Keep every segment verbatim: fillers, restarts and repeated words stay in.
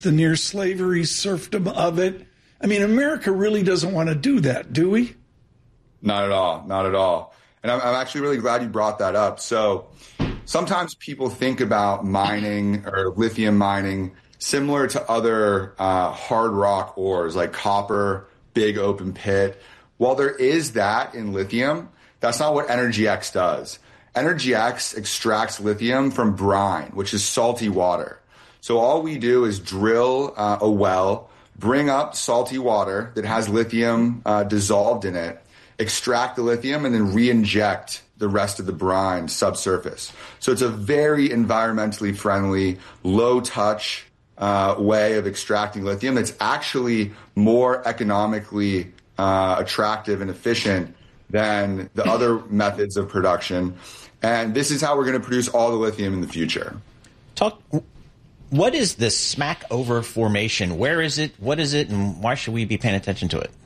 the near slavery serfdom of it. I mean, America really doesn't want to do that, do we? Not at all. Not at all. And I'm, I'm actually really glad you brought that up. So sometimes people think about mining or lithium mining similar to other uh, hard rock ores like copper, big open pit. While there is that in lithium, that's not what Energy X does. Energy X extracts lithium from brine, which is salty water. So all we do is drill uh, a well, bring up salty water that has lithium uh, dissolved in it, extract the lithium, and then re-inject the rest of the brine subsurface. So it's a very environmentally friendly, low-touch uh, way of extracting lithium that's actually more economically uh, attractive and efficient than the other methods of production. And this is how we're going to produce all the lithium in the future. Talk. What is the Smackover formation? Where is it? What is it? And why should we be paying attention to it?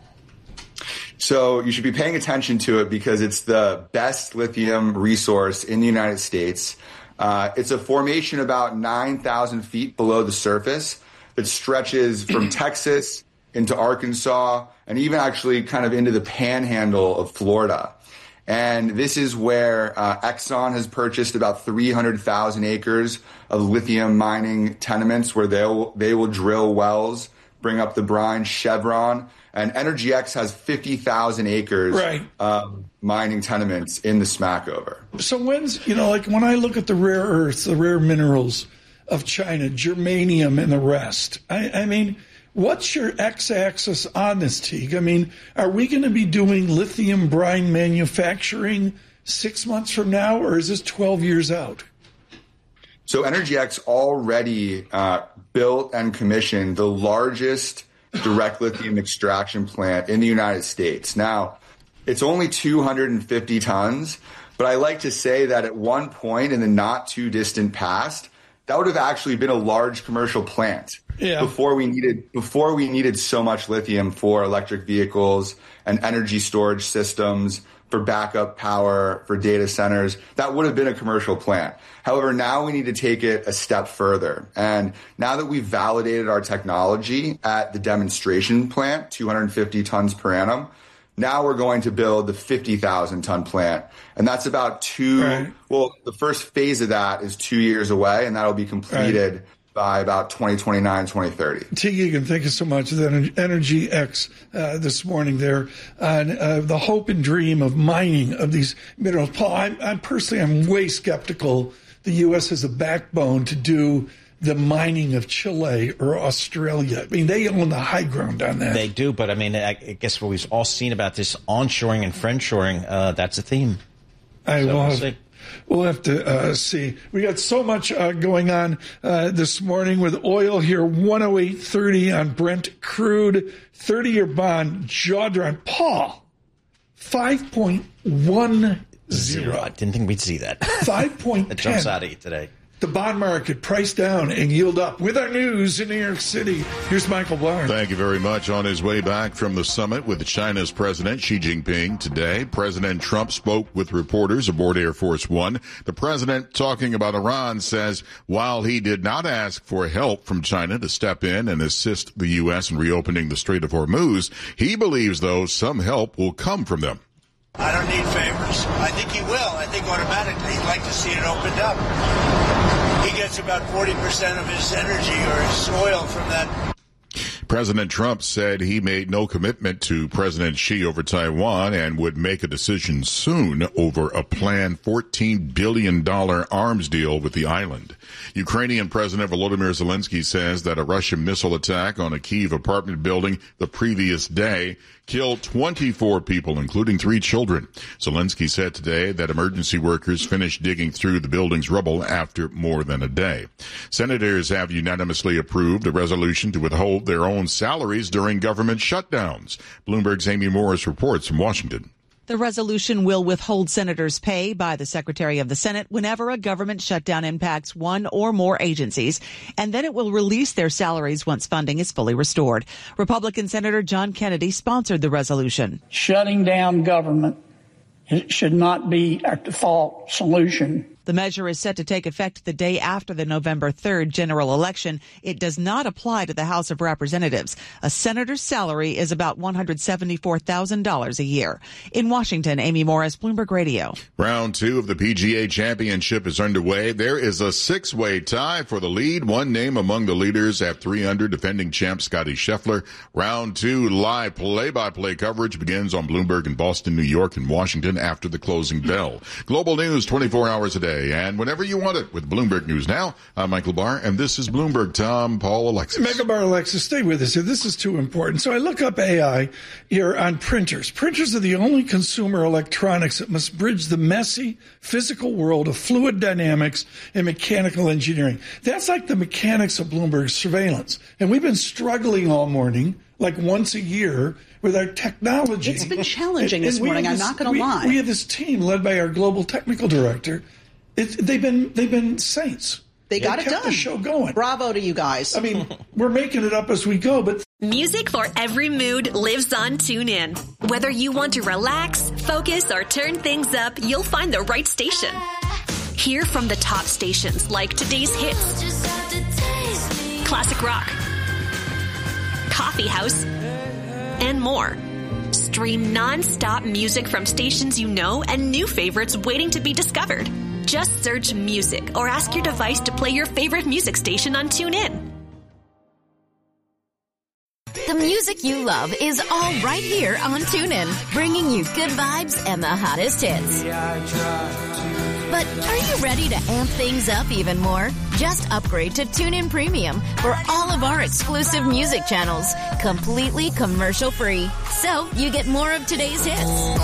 So you should be paying attention to it because it's the best lithium resource in the United States. Uh, it's a formation about nine thousand feet below the surface that stretches from Texas into Arkansas and even actually kind of into the panhandle of Florida. And this is where uh, Exxon has purchased about three hundred thousand acres of lithium mining tenements where they'll, they will drill wells, bring up the brine. Chevron and Energy X has fifty thousand acres right. of mining tenements in the Smackover. So when's, you know, like when I look at the rare earths, the rare minerals of China, germanium and the rest, I, I mean, what's your x-axis on this, Teague? I mean, are we going to be doing lithium brine manufacturing six months from now, or is this twelve years out? So Energy X already uh, built and commissioned the largest direct lithium extraction plant in the United States. Now, it's only two hundred fifty tons, but I like to say that at one point in the not too distant past, that would have actually been a large commercial plant. Yeah. Before we needed before we needed so much lithium for electric vehicles and energy storage systems, for backup power, for data centers, that would have been a commercial plant. However, now we need to take it a step further. And now that we've validated our technology at the demonstration plant, two hundred fifty tons per annum, now we're going to build the fifty thousand ton plant. And that's about two, right. well, the first phase of that is two years away, and that'll be completed right. by about twenty twenty-nine, twenty thirty. Teague Egan, thank you so much. Energy X uh, this morning there on uh, the hope and dream of mining of these minerals. Paul, I'm, I'm personally, I'm way skeptical the U S has a backbone to do the mining of Chile or Australia. I mean, they own the high ground on that. They do, but I mean, I guess what we've all seen about this onshoring and friendshoring, uh, that's a theme. I so will we'll have, see. We'll have to uh, see. We got so much uh, going on uh, this morning with oil here, one oh eight thirty on Brent crude, thirty-year bond, jaw dropping. Paul, five point one zero. I didn't think we'd see that. five point one zero. It jumps out at you today. The bond market priced down and yield up. With our news in New York City, here's Michael Blarn. Thank you very much. On his way back from the summit with China's President Xi Jinping today, President Trump spoke with reporters aboard Air Force One. The president, talking about Iran, says while he did not ask for help from China to step in and assist the U S in reopening the Strait of Hormuz, he believes, though, some help will come from them. I don't need favors. I think he will. I think automatically he'd like to see it opened up. He gets about forty percent of his energy or his oil from that. President Trump said he made no commitment to President Xi over Taiwan and would make a decision soon over a planned fourteen billion dollars arms deal with the island. Ukrainian President Volodymyr Zelensky says that a Russian missile attack on a Kyiv apartment building the previous day killed twenty-four people, including three children. Zelensky said today that emergency workers finished digging through the building's rubble after more than a day. Senators have unanimously approved a resolution to withhold their own salaries during government shutdowns. Bloomberg's Amy Morris reports from Washington. The resolution will withhold senators' pay by the Secretary of the Senate whenever a government shutdown impacts one or more agencies, and then it will release their salaries once funding is fully restored. Republican Senator John Kennedy sponsored the resolution. Shutting down government should not be a default solution. The measure is set to take effect the day after the November third general election. It does not apply to the House of Representatives. A senator's salary is about one hundred seventy-four thousand dollars a year. In Washington, Amy Morris, Bloomberg Radio. Round two of the P G A Championship is underway. There is a six-way tie for the lead. One name among the leaders at three under, defending champ Scotty Scheffler. Round two live play-by-play coverage begins on Bloomberg in Boston, New York, and Washington after the closing bell. Global news twenty-four hours a day and whenever you want it with Bloomberg News Now. I'm Michael Barr, and this is Bloomberg. Tom, Paul, Alexis. Michael Barr, Alexis, stay with us here. This is too important. So I look up A I here on printers. Printers are the only consumer electronics that must bridge the messy physical world of fluid dynamics and mechanical engineering. That's like the mechanics of Bloomberg surveillance. And we've been struggling all morning, like once a year, with our technology. It's been challenging and, this and morning, I'm this, not going to we, lie. We have this team led by our global technical director. It's, they've been they've been saints. They got they it kept done. The show going. Bravo to you guys. I mean, we're making it up as we go, but music for every mood lives on TuneIn. Whether you want to relax, focus, or turn things up, you'll find the right station. Hear from the top stations like today's hits, classic rock, coffee house, and more. Stream non-stop music from stations you know and new favorites waiting to be discovered. Just search music or ask your device to play your favorite music station on TuneIn. The music you love is all right here on TuneIn, bringing you good vibes and the hottest hits. But are you ready to amp things up even more? Just upgrade to TuneIn Premium for all of our exclusive music channels, completely commercial-free. So you get more of today's hits,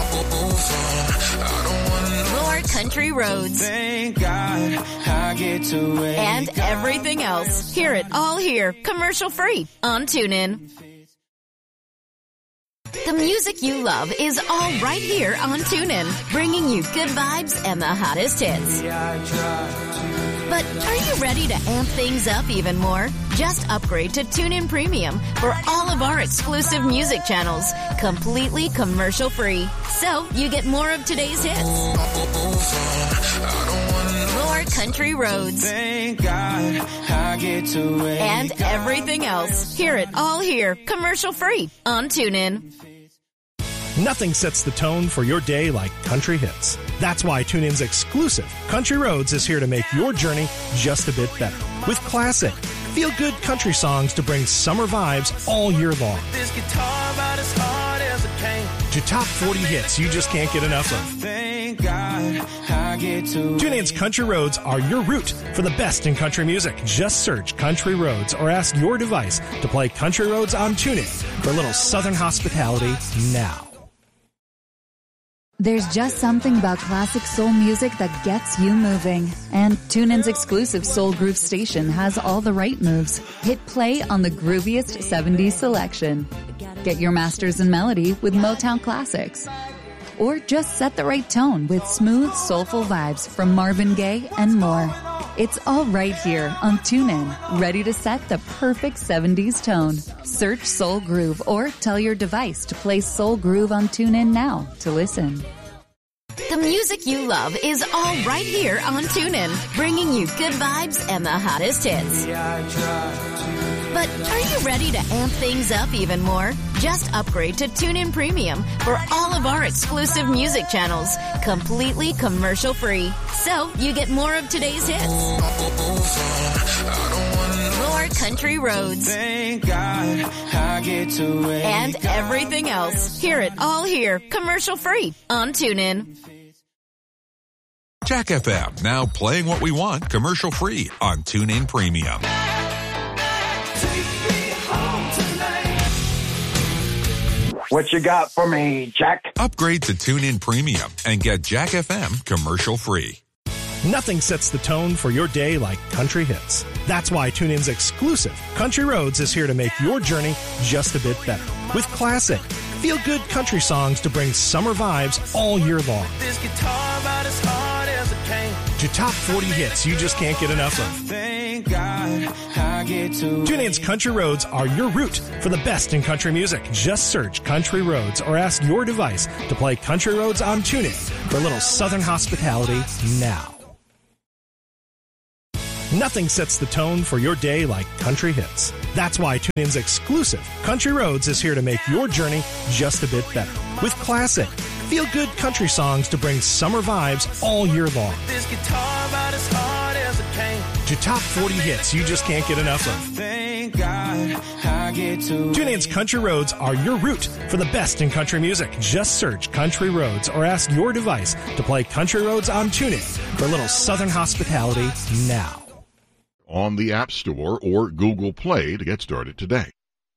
more country roads, and everything else. Hear it all here, commercial-free on TuneIn. The music you love is all right here on TuneIn, bringing you good vibes and the hottest hits. But are you ready to amp things up even more? Just upgrade to TuneIn Premium for all of our exclusive music channels, completely commercial-free. So you get more of today's hits, more country roads, and everything else. Hear it all here, commercial-free on TuneIn. Nothing sets the tone for your day like country hits. That's why TuneIn's exclusive Country Roads is here to make your journey just a bit better. With classic, feel-good country songs to bring summer vibes all year long. This guitar about as hard as it came. To top forty hits you just can't get enough of. Thank God I get to TuneIn's Country Roads are your route for the best in country music. Just search Country Roads or ask your device to play Country Roads on TuneIn for a little Southern hospitality now. There's just something about classic soul music that gets you moving. And TuneIn's exclusive Soul Groove station has all the right moves. Hit play on the grooviest seventies selection. Get your masters in melody with Motown classics. Or just set the right tone with smooth, soulful vibes from Marvin Gaye and more. It's all right here on TuneIn, ready to set the perfect seventies tone. Search Soul Groove or tell your device to play Soul Groove on TuneIn now to listen. The music you love is all right here on TuneIn, bringing you good vibes and the hottest hits. But are you ready to amp things up even more? Just upgrade to TuneIn Premium for all of our exclusive music channels, completely commercial-free. So you get more of today's hits, more country roads, and everything else. Hear it all here, commercial-free on TuneIn. Jack F M, now playing what we want, commercial-free on TuneIn Premium. What you got for me, Jack? Upgrade to TuneIn Premium and get Jack F M commercial-free. Nothing sets the tone for your day like country hits. That's why TuneIn's exclusive Country Roads is here to make your journey just a bit better. With classic, feel-good country songs to bring summer vibes all year long. This guitar about as hard as it came. To top forty hits you just can't get enough of. Thank God I get to TuneIn's Country Roads are your route for the best in country music. Just search Country Roads or ask your device to play Country Roads on TuneIn for a little Southern hospitality now. Nothing sets the tone for your day like country hits. That's why TuneIn's exclusive Country Roads is here to make your journey just a bit better. With classic, feel-good country songs to bring summer vibes all year long. This guitar about as hard as it can. To top forty hits you just can't get enough of. Thank God I get to. TuneIn's Country Roads are your route for the best in country music. Just search Country Roads or ask your device to play Country Roads on TuneIn for a little Southern hospitality now. On the App Store or Google Play to get started today.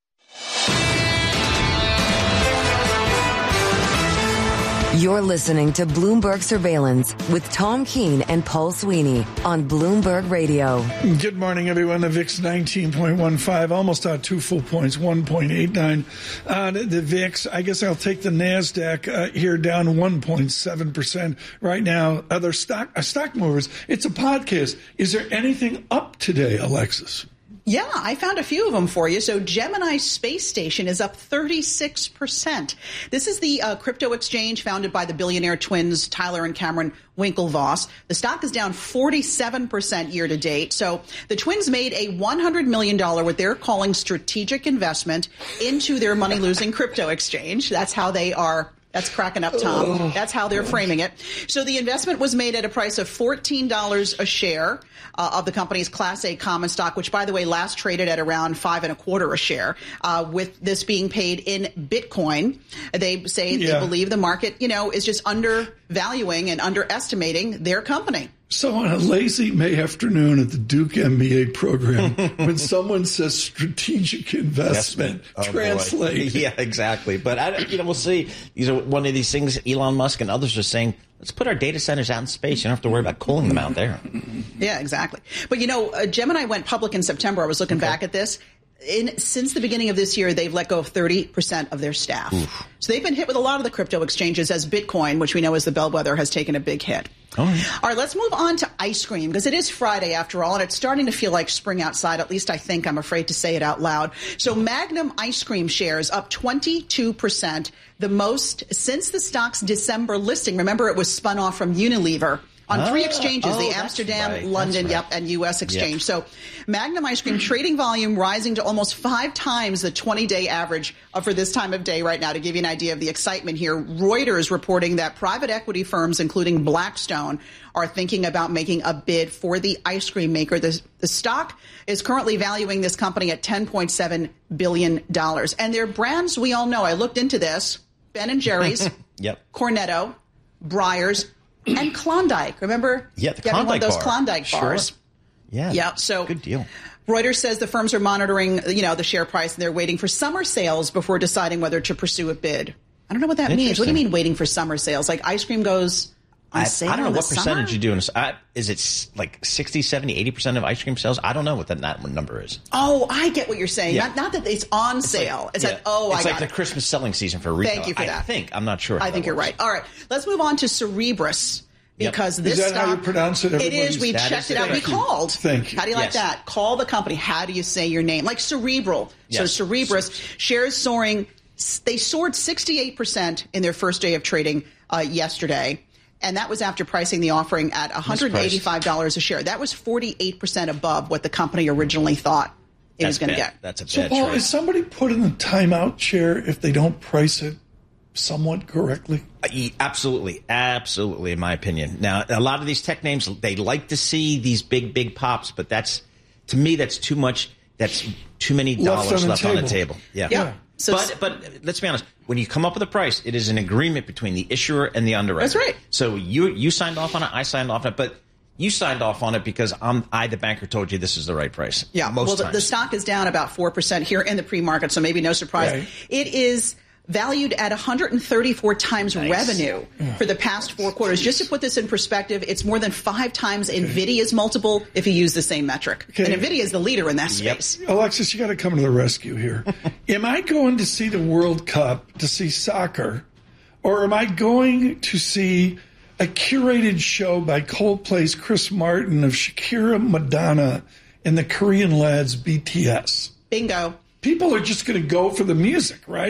You're listening to Bloomberg Surveillance with Tom Keene and Paul Sweeney on Bloomberg Radio. Good morning, everyone. The V I X nineteen point one five, almost out two full points, one point eight nine on the V I X. I guess I'll take the NASDAQ uh, here down one point seven percent right now. Other stock uh, stock movers. It's a podcast. Is there anything up today, Alexis? Yeah, I found a few of them for you. So Gemini Space Station is up thirty-six percent. This is the uh, crypto exchange founded by the billionaire twins Tyler and Cameron Winklevoss. The stock is down forty-seven percent year to date. So the twins made a one hundred million dollars what they're calling strategic investment into their money-losing crypto exchange. That's how they are. That's cracking up, Tom. Oh. That's how they're framing it. So the investment was made at a price of fourteen dollars a share uh, of the company's Class A common stock, which, by the way, last traded at around five and a quarter a share. Uh, with this being paid in Bitcoin, they say yeah. they believe the market, you know, is just undervaluing and underestimating their company. So on a lazy May afternoon at the Duke M B A program, when someone says strategic investment, oh, translate. Boy. Yeah, exactly. But, I, you know, we'll see. These are one of these things Elon Musk and others are saying, let's put our data centers out in space. You don't have to worry about cooling them out there. Yeah, exactly. But, you know, uh, Gemini went public in September. I was looking okay. back at this. In, since the beginning of this year, they've let go of thirty percent of their staff. Oof. So they've been hit with a lot of the crypto exchanges as Bitcoin, which we know is the bellwether, has taken a big hit. All right. All right, let's move on to ice cream, because it is Friday after all, and it's starting to feel like spring outside. At least I think. I'm afraid to say it out loud. So Magnum ice cream shares up twenty-two percent, the most since the stock's December listing. Remember, it was spun off from Unilever. On oh, three exchanges, oh, the Amsterdam, right. London, right. yep, and U S exchange. Yep. So Magnum ice cream trading volume rising to almost five times the twenty-day average for this time of day right now. To give you an idea of the excitement here, Reuters reporting that private equity firms, including Blackstone, are thinking about making a bid for the ice cream maker. The, the stock is currently valuing this company at ten point seven billion dollars. And their brands, we all know. I looked into this. Ben and Jerry's, yep. Cornetto, Breyers, and Klondike. Remember yeah, the getting Klondike one of those bar. Klondike bars? Sure. Yeah. Yeah. So good deal. Reuters says the firms are monitoring, you know, the share price, and they're waiting for summer sales before deciding whether to pursue a bid. I don't know what that means. What do you mean waiting for summer sales? Like ice cream goes on I, sale I don't know in what the percentage summer? you do. In a, is it like sixty, seventy, eighty percent of ice cream sales? I don't know what that, that number is. Oh, I get what you're saying. Yeah. Not, not that it's on it's sale. Like, it's yeah. like, oh, it's I like got the it. Christmas selling season for retail. Thank you for that. I think. I'm not sure. I think you're works. right. All right. Let's move on to Cerebrus. Because yep. this is that stock, how you pronounce it? It is. We that checked is it out. We called. Thank you. How do you like yes. that? Call the company. How do you say your name? Like Cerebral. Yes. So Cerebrus shares soaring. They soared sixty-eight percent in their first day of trading uh, yesterday. And that was after pricing the offering at one hundred eighty-five dollars a share. That was forty-eight percent above what the company originally thought it That's was going to bad. get. That's a so bad Paul, trade. is somebody put in the timeout chair if they don't price it somewhat correctly? Absolutely. Absolutely, in my opinion. Now, a lot of these tech names, they like to see these big, big pops, but that's, to me, that's too much. That's too many dollars left on, left the, on table. the table. Yeah. Yeah. So but, but let's be honest. When you come up with a price, it is an agreement between the issuer and the underwriter. That's right. So you you signed off on it. I signed off on it. But you signed off on it because I'm, I, the banker, told you this is the right price. Yeah. Most well, the, times. the stock is down about four percent here in the pre-market, so maybe no surprise. Right. It is valued at one hundred thirty-four times nice. revenue for the past four quarters. Just to put this in perspective, it's more than five times okay. NVIDIA's multiple if you use the same metric. Okay. And NVIDIA is the leader in that space. Yep. Alexis, you got to come to the rescue here. Am I going to see the World Cup to see soccer, or am I going to see a curated show by Coldplay's Chris Martin of Shakira, Madonna, and the Korean lads B T S? Bingo. People are just going to go for the music, right?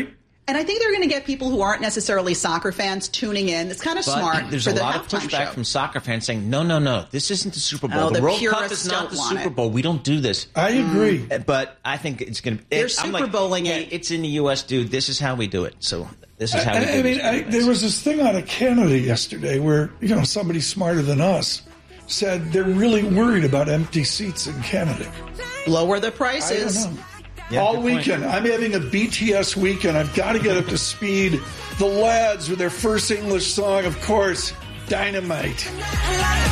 And I think they're going to get people who aren't necessarily soccer fans tuning in. It's kind of but smart. There's for a the lot of pushback show. from soccer fans saying, no, no, no, this isn't the Super Bowl. Oh, the, the World Cup purists is not the don't Super want Bowl. We don't do this. I agree. Mm. But I think it's going to be. They're it, Super I'm like, Bowling yeah, it. It's in the U S, dude. This is how we do it. So this is how I, we do I it. mean, I, there was this thing out of Canada yesterday where, you know, somebody smarter than us said they're really worried about empty seats in Canada. Lower the prices. I don't know. Yeah, all good point. weekend. I'm having a B T S weekend. I've got to get up to speed. The lads with their first English song, of course, Dynamite.